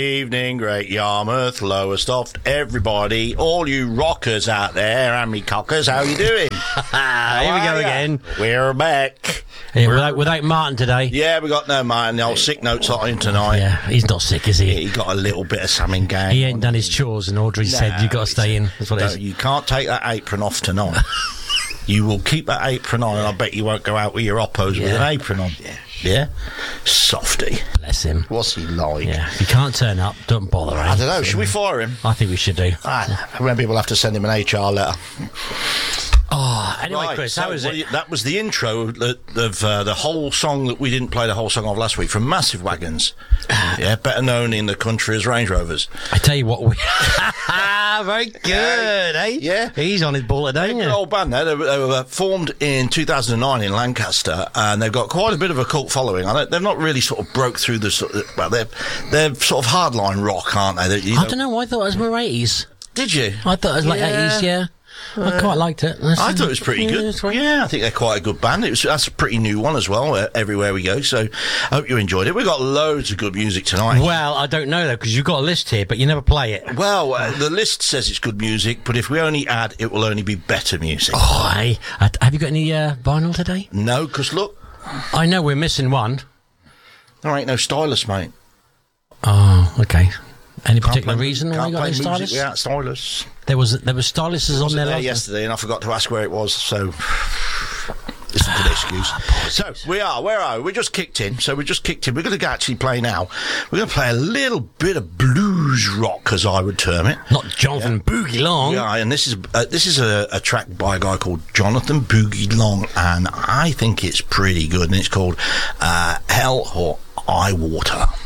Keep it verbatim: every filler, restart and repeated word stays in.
Evening, Great Yarmouth, Lowestoft, everybody, all you rockers out there, and me cockers, how you doing? Here we go again. We're back. Yeah, without, without Martin today. Yeah, we got no Martin. The old sick note's not in tonight. Yeah, he's not sick, is he? He got a little bit of something going. He ain't done his chores, and Audrey No, said, you've got to stay in. That's what it No, is. you can't take that apron off tonight. You will keep that apron on, and I bet you won't go out with your oppos Yeah. with an apron on. Yeah. Yeah? Softy. Bless him. What's he like? Yeah, if you can't turn up, don't bother. I don't know. Should we fire him? I think we should do. Ah, maybe we'll have to send him an H R letter. Oh, anyway, Right, Chris, so how is well, it? That was the intro that- of uh, the whole song that we didn't play the whole song of last week from Massive Wagons. Yeah, better known in the country as Range Rovers. I tell you what, we... Very good, eh? Yeah. He's on his ball today, Good isn't he? old band there. They were, they were formed in two thousand nine in Lancaster, and they've got quite a bit of a cult following. I don't, they've not really sort of broke through the sort of, well, they're they're sort of hardline rock, aren't they? They you I don't know, I thought it was more eighties. Did you? I thought it was like Yeah. eighties, yeah. I quite liked it. I thought it was pretty Yeah, good. that's right. Yeah, I think they're quite a good band. It was that's a pretty new one as well. Uh, everywhere we go, so I hope you enjoyed it. We've got loads of good music tonight. Well, I don't know, though, because you've got a list here, but you never play it. Well, uh, the list says it's good music, but if we only add, it will only be better music. Oh, hey. Uh, have you got any uh, vinyl today? No, because look, I know we're missing one. there ain't no stylus, mate. Oh, okay. Any Can't particular play- reason why can't you got play any music stylus? without stylus. There was there was styluses on Wasn't there there last yesterday, and I forgot to ask where it was, so it's a good excuse. So we are, where are we? We just kicked in, so we just kicked in. We're going to actually play now. We're going to play a little bit of blues rock, as I would term it. Not Jonathan Boogie Long. Yeah, and this is uh, this is a, a track by a guy called Jonathan Boogie Long, and I think it's pretty good, and it's called uh, Hell or High Water.